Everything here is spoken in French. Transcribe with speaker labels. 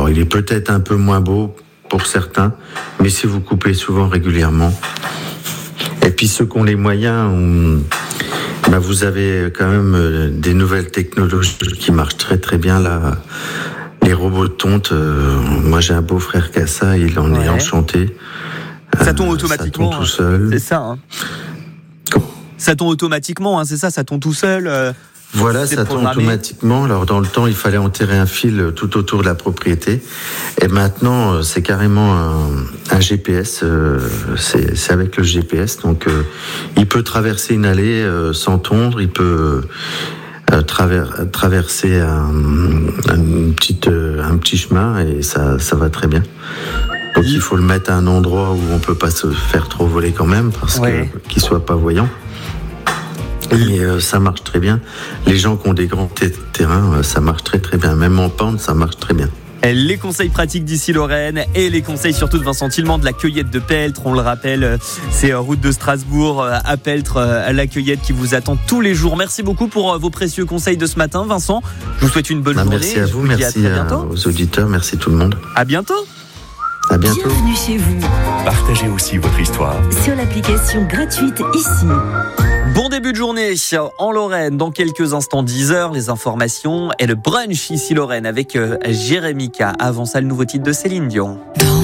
Speaker 1: il est peut-être un peu moins beau pour certains, mais si vous coupez souvent régulièrement. Et puis ceux qui ont les moyens, vous avez quand même des nouvelles technologies qui marchent très très bien là. Les robots de tonte, moi j'ai un beau-frère qui a ça, il en est enchanté.
Speaker 2: Ça tombe automatiquement.
Speaker 1: Ça tombe tout seul.
Speaker 2: C'est ça. Hein. Ça tombe automatiquement, c'est ça, ça tombe tout seul.
Speaker 1: Voilà, ça tombe automatiquement. Alors dans le temps, il fallait enterrer un fil tout autour de la propriété. Et maintenant, c'est carrément un GPS. C'est avec le GPS. Donc, il peut traverser une allée sans tondre. Il peut traverser un petit chemin et ça va très bien. Donc il faut le mettre à un endroit où on peut pas se faire trop voler quand même, parce qu'il soit pas voyant. Et ça marche très bien. Les gens qui ont des grands terrains, ça marche très très bien. Même en pente, ça marche très bien.
Speaker 2: Les conseils pratiques d'ici Lorraine et les conseils surtout de Vincent Tillement de la cueillette de Peltre. On le rappelle, c'est route de Strasbourg à Peltre, à la cueillette qui vous attend tous les jours. Merci beaucoup pour vos précieux conseils de ce matin, Vincent. Je vous souhaite une bonne journée.
Speaker 1: Merci à vous, merci aux auditeurs, merci tout le monde.
Speaker 2: À bientôt.
Speaker 1: À bientôt.
Speaker 3: Bienvenue chez vous.
Speaker 4: Partagez aussi votre histoire
Speaker 3: sur l'application gratuite ici.
Speaker 2: Bon début de journée en Lorraine. Dans quelques instants, 10h, les informations et le brunch ici Lorraine avec Jérémy K. Avant ça, le nouveau titre de Céline Dion.